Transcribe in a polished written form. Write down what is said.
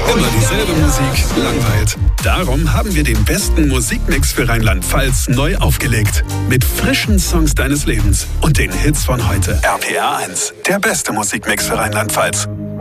Immer dieselbe Musik langweilt. Darum haben wir den besten Musikmix für Rheinland-Pfalz neu aufgelegt. Mit frischen Songs deines Lebens und den Hits von heute. RPR 1, der beste Musikmix für Rheinland-Pfalz.